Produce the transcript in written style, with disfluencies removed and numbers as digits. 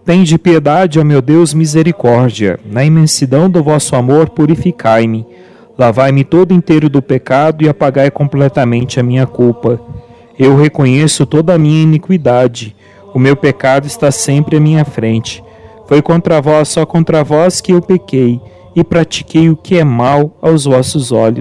Tende piedade, ó meu Deus, misericórdia. Na imensidão do vosso amor, purificai-me. Lavai-me todo inteiro do pecado e apagai completamente a minha culpa. Eu reconheço toda a minha iniquidade. O meu pecado está sempre à minha frente. Foi contra vós, só contra vós que eu pequei, e pratiquei o que é mal aos vossos olhos.